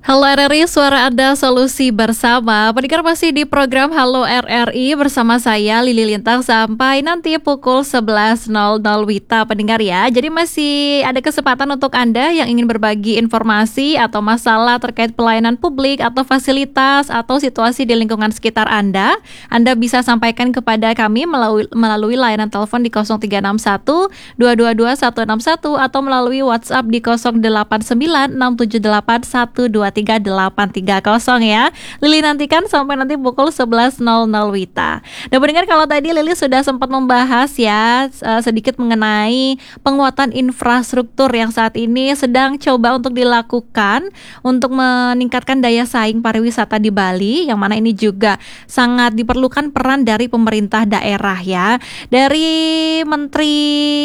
Halo RRI, suara Anda solusi bersama. Pendengar masih di program Halo RRI bersama saya Lili Lintang sampai nanti pukul 11.00 Wita pendengar ya. Jadi masih ada kesempatan untuk Anda yang ingin berbagi informasi atau masalah terkait pelayanan publik atau fasilitas atau situasi di lingkungan sekitar Anda. Anda bisa sampaikan kepada kami melalui layanan telepon di 0361 222 161 atau melalui WhatsApp di 089 678 123 3830 ya. Lili nantikan sampai nanti pukul 11.00 Wita. Dan pendengar, kalau tadi Lili sudah sempat membahas ya sedikit mengenai penguatan infrastruktur yang saat ini sedang coba untuk dilakukan untuk meningkatkan daya saing pariwisata di Bali, yang mana ini juga sangat diperlukan peran dari pemerintah daerah ya. Dari Menteri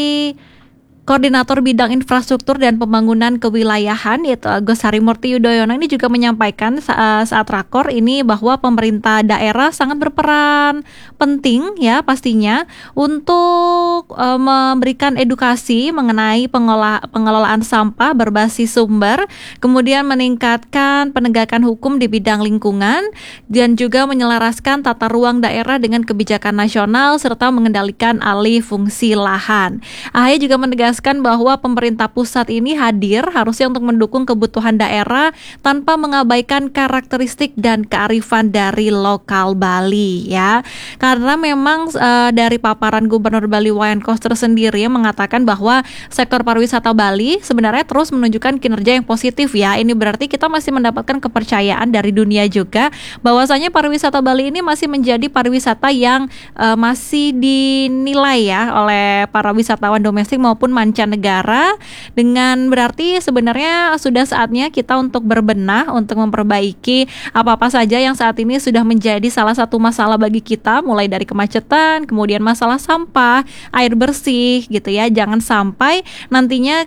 Koordinator Bidang Infrastruktur dan Pembangunan Kewilayahan yaitu Agus Harimurti Yudhoyono ini juga menyampaikan saat rakor ini bahwa pemerintah daerah sangat berperan penting ya pastinya untuk memberikan edukasi mengenai pengelolaan sampah berbasis sumber, kemudian meningkatkan penegakan hukum di bidang lingkungan dan juga menyelaraskan tata ruang daerah dengan kebijakan nasional serta mengendalikan alih fungsi lahan. AHY juga menegaskan bahwa pemerintah pusat ini hadir harusnya untuk mendukung kebutuhan daerah tanpa mengabaikan karakteristik dan kearifan dari lokal Bali ya. Karena memang dari paparan Gubernur Bali Wayan Koster sendiri mengatakan bahwa sektor pariwisata Bali sebenarnya terus menunjukkan kinerja yang positif ya. Ini berarti kita masih mendapatkan kepercayaan dari dunia juga bahwasanya pariwisata Bali ini masih menjadi pariwisata yang masih dinilai ya oleh para wisatawan domestik maupun mancanegara, dengan berarti sebenarnya sudah saatnya kita untuk berbenah untuk memperbaiki apa-apa saja yang saat ini sudah menjadi salah satu masalah bagi kita, mulai dari kemacetan, kemudian masalah sampah, air bersih gitu ya. Jangan sampai nantinya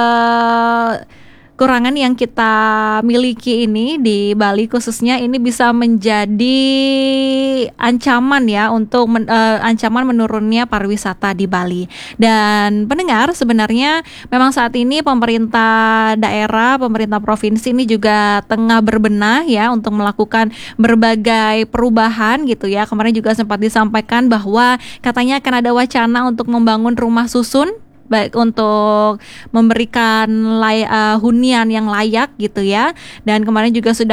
kekurangan yang kita miliki ini di Bali khususnya ini bisa menjadi ancaman ya untuk ancaman menurunnya pariwisata di Bali. Dan pendengar, sebenarnya memang saat ini pemerintah daerah, pemerintah provinsi ini juga tengah berbenah ya untuk melakukan berbagai perubahan gitu ya. Kemarin juga sempat disampaikan bahwa katanya akan ada wacana untuk membangun rumah susun, baik untuk memberikan hunian yang layak gitu ya. Dan kemarin juga sudah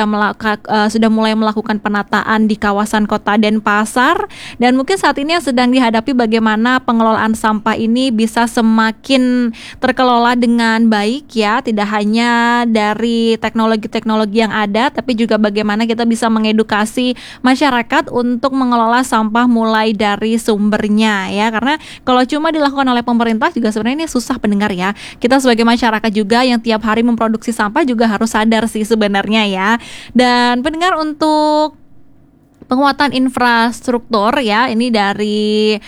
mulai melakukan penataan di kawasan Kota Denpasar, dan mungkin saat ini yang sedang dihadapi bagaimana pengelolaan sampah ini bisa semakin terkelola dengan baik ya, tidak hanya dari teknologi-teknologi yang ada tapi juga bagaimana kita bisa mengedukasi masyarakat untuk mengelola sampah mulai dari sumbernya ya. Karena kalau cuma dilakukan oleh pemerintah juga sebenarnya ini susah pendengar ya. Kita sebagai masyarakat juga yang tiap hari memproduksi sampah juga harus sadar sih sebenarnya ya. Dan pendengar, untuk penguatan infrastruktur ya, ini dari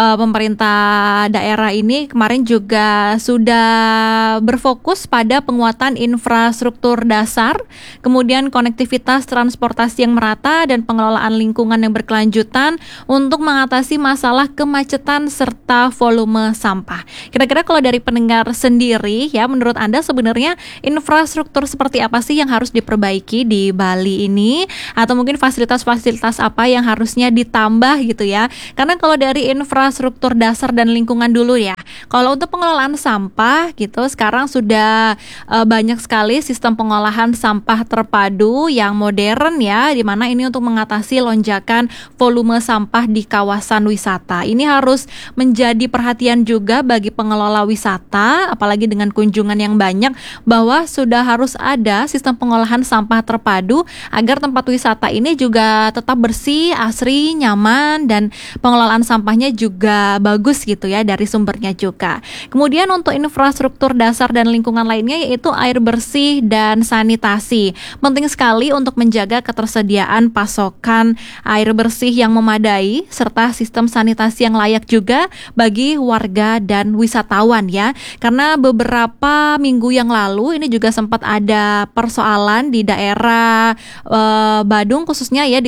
pemerintah daerah ini kemarin juga sudah berfokus pada penguatan infrastruktur dasar, kemudian konektivitas transportasi yang merata dan pengelolaan lingkungan yang berkelanjutan untuk mengatasi masalah kemacetan serta volume sampah. Kira-kira kalau dari pendengar sendiri ya, menurut Anda sebenarnya infrastruktur seperti apa sih yang harus diperbaiki di Bali ini, atau mungkin fasilitas-fasilitas apa yang harusnya ditambah gitu ya. Karena kalau dari infrastruktur dasar dan lingkungan dulu ya, kalau untuk pengelolaan sampah gitu sekarang sudah banyak sekali sistem pengolahan sampah terpadu yang modern ya, dimana ini untuk mengatasi lonjakan volume sampah di kawasan wisata. Ini harus menjadi perhatian juga bagi pengelola wisata, apalagi dengan kunjungan yang banyak, bahwa sudah harus ada sistem pengolahan sampah terpadu agar tempat wisata ini juga tetap bersih, asri, nyaman, dan pengelolaan sampahnya juga bagus gitu ya dari sumbernya juga. Kemudian untuk infrastruktur dasar dan lingkungan lainnya yaitu air bersih dan sanitasi. Penting sekali untuk menjaga ketersediaan pasokan air bersih yang memadai serta sistem sanitasi yang layak juga bagi warga dan wisatawan ya. Karena beberapa minggu yang lalu ini juga sempat ada persoalan di daerah Badung khususnya ya, di Kuta Selatan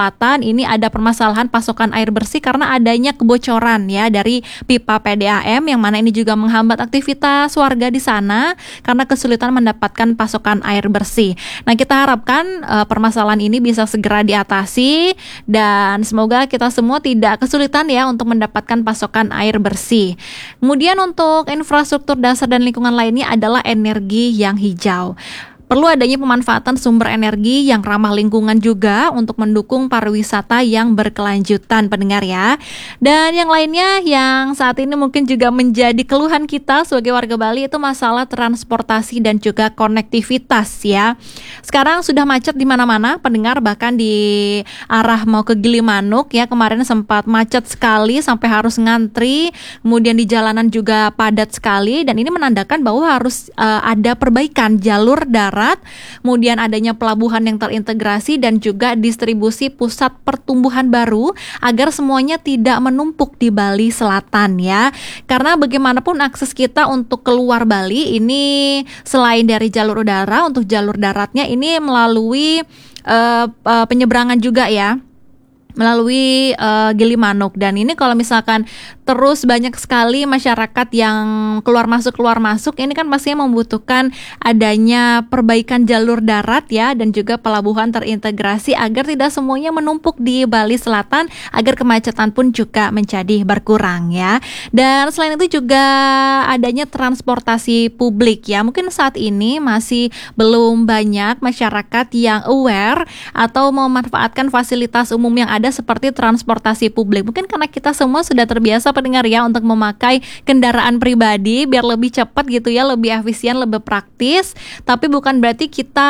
Selatan ini ada permasalahan pasokan air bersih karena adanya kebocoran ya dari pipa PDAM, yang mana ini juga menghambat aktivitas warga di sana karena kesulitan mendapatkan pasokan air bersih. Nah, kita harapkan permasalahan ini bisa segera diatasi dan semoga kita semua tidak kesulitan ya untuk mendapatkan pasokan air bersih. Kemudian untuk infrastruktur dasar dan lingkungan lainnya adalah energi yang hijau. Perlu adanya pemanfaatan sumber energi yang ramah lingkungan juga untuk mendukung pariwisata yang berkelanjutan, pendengar ya. Dan yang lainnya yang saat ini mungkin juga menjadi keluhan kita sebagai warga Bali itu masalah transportasi dan juga konektivitas ya. Sekarang sudah macet di mana-mana, pendengar, bahkan di arah mau ke Gilimanuk ya, kemarin sempat macet sekali sampai harus ngantri. Kemudian di jalanan juga padat sekali, dan ini menandakan bahwa harus ada perbaikan jalur darat, kemudian adanya pelabuhan yang terintegrasi dan juga distribusi pusat pertumbuhan baru agar semuanya tidak menumpuk di Bali Selatan ya. Karena bagaimanapun akses kita untuk keluar Bali ini selain dari jalur udara, untuk jalur daratnya ini melalui penyeberangan juga ya, melalui Gilimanuk. Dan ini kalau misalkan terus banyak sekali masyarakat yang keluar masuk, ini kan pastinya membutuhkan adanya perbaikan jalur darat ya, dan juga pelabuhan terintegrasi agar tidak semuanya menumpuk di Bali Selatan, agar kemacetan pun juga menjadi berkurang ya. Dan selain itu juga adanya transportasi publik ya, mungkin saat ini masih belum banyak masyarakat yang aware atau memanfaatkan fasilitas umum yang ada seperti transportasi publik. Mungkin karena kita semua sudah terbiasa, pendengar ya, untuk memakai kendaraan pribadi biar lebih cepat gitu ya, lebih efisien, lebih praktis. Tapi bukan berarti kita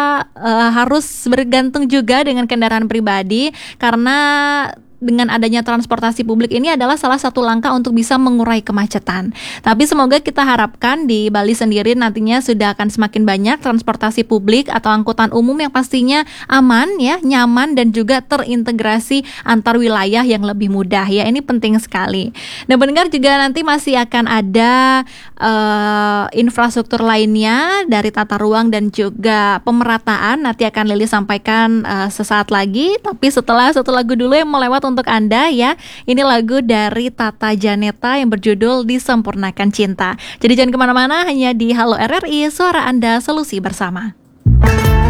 harus bergantung juga dengan kendaraan pribadi, karena dengan adanya transportasi publik ini adalah salah satu langkah untuk bisa mengurai kemacetan. Tapi semoga kita harapkan di Bali sendiri nantinya sudah akan semakin banyak transportasi publik atau angkutan umum yang pastinya aman ya, nyaman, dan juga terintegrasi antar wilayah yang lebih mudah ya. Ini penting sekali. Nah, pendengar, juga nanti masih akan ada infrastruktur lainnya dari tata ruang dan juga pemerataan. Nanti akan Lili sampaikan sesaat lagi. Tapi setelah satu lagu dulu yang mau lewat untuk Anda ya. Ini lagu dari Tata Janeta yang berjudul Disempurnakan Cinta. Jadi jangan kemana-mana, hanya di Halo RRI, suara Anda, solusi bersama.